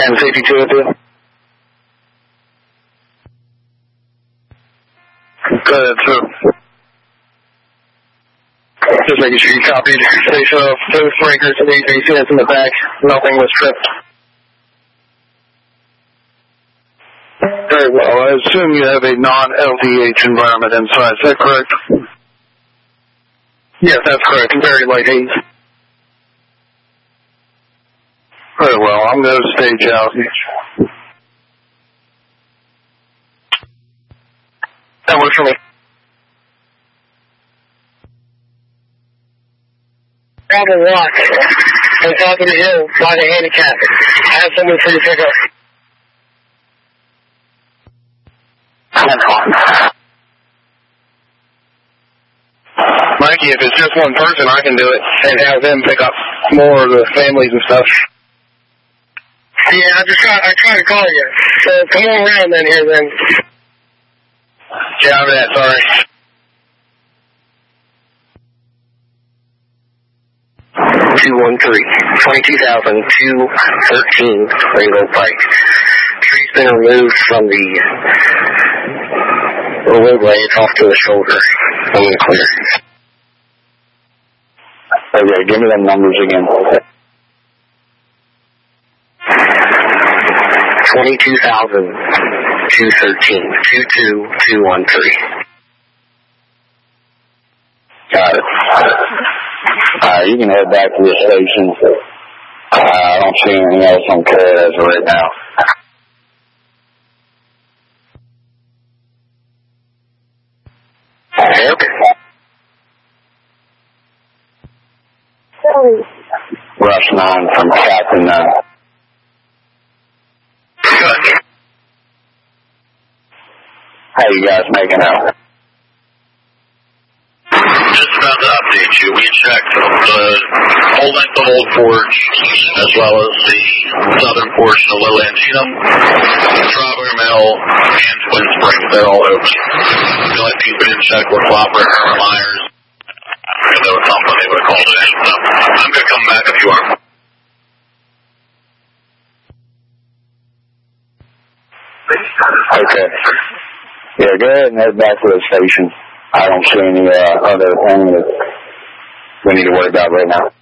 And safety 202. Good, so just making sure you copied. Station of those breakers and these units in the back. Nothing was tripped. Very well. I assume you have a non-LDH environment inside. Is that correct? Yes, that's correct. Very light haze. Very well. I'm going to stage out. That works for me. Bravo Watch, on top of the hill by the handicap. I have someone for you to pick up. Mikey, if it's just one person, I can do it and have them pick up more of the families and stuff. Yeah, I tried to call you. So come on around then here then. Yeah, I'm that, sorry. 22,213 Rainbow Pike. Tree's been removed from the roadway. It's off to the shoulder. I'm going to clear. Okay, give me them numbers again. 22,213. 22213. Got it. You can head back to the station. I don't see anything else on code as of right now. Yep. Rush 9 from Captain 9. How you guys making out? Just about to update you. We checked the whole length of Old Forge, as well as the southern portion of Little Antietam, Strawberry Mill, and Twin Springs. They're all open. The only things we didn't check were Flopper and Myers. If there was something, they would have called it in. So I'm going to come back if you are. Okay. Yeah, go ahead and head back to the station. I don't see any other thing that we need to worry about right now.